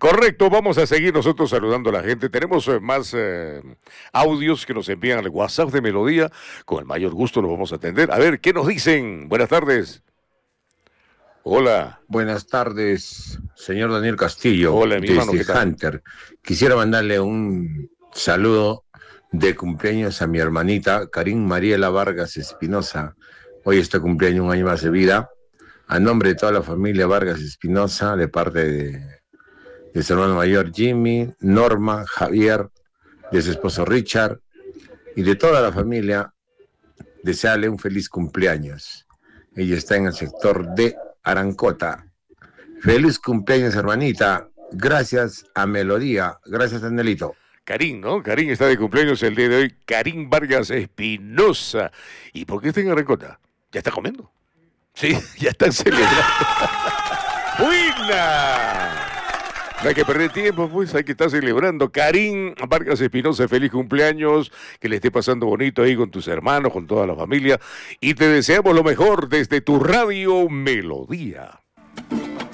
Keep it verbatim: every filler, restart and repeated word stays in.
Correcto, vamos a seguir nosotros saludando a la gente. Tenemos eh, más eh, audios que nos envían al WhatsApp de Melodía. Con el mayor gusto los vamos a atender. A ver, ¿qué nos dicen? Buenas tardes. Hola. Buenas tardes, señor Daniel Castillo. Hola, mi hermano, desde ¿qué tal? Hunter. Quisiera mandarle un saludo de cumpleaños a mi hermanita Karin Mariela Vargas Espinosa. Hoy está cumpleaños, un año más de vida. A nombre de toda la familia Vargas Espinosa, de parte de, de su hermano mayor Jimmy, Norma, Javier, de su esposo Richard y de toda la familia, desearle un feliz cumpleaños. Ella está en el sector de Arancota. Feliz cumpleaños, hermanita. Gracias a Melodía. Gracias, Danielito. Karin, ¿no? Karin está de cumpleaños el día de hoy. Karin Vargas Espinosa. ¿Y por qué está en Arrecota? ¿Ya está comiendo? Sí, ya están celebrando. ¡Buena! No hay que perder tiempo, pues, hay que estar celebrando. Karin Vargas Espinosa, feliz cumpleaños, que le esté pasando bonito ahí con tus hermanos, con toda la familia. Y te deseamos lo mejor desde tu radio Melodía.